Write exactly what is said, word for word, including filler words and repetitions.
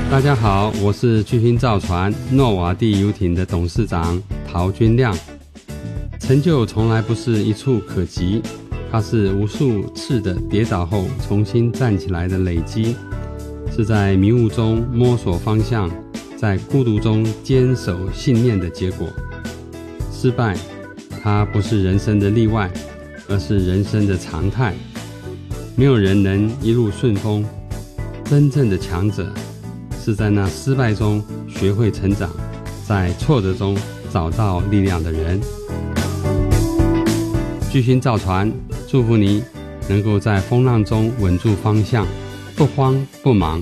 大家好，我是巨星造船诺瓦地游艇的董事长陶君亮。成就从来不是一触可及，它是无数次的跌倒后重新站起来的累积，是在迷雾中摸索方向，在孤独中坚守信念的结果。失败，它不是人生的例外，而是人生的常态。没有人能一路顺风，真正的强者是在那失败中学会成长，在挫折中找到力量的人。巨星造船祝福你能够在风浪中稳住方向，不慌不忙，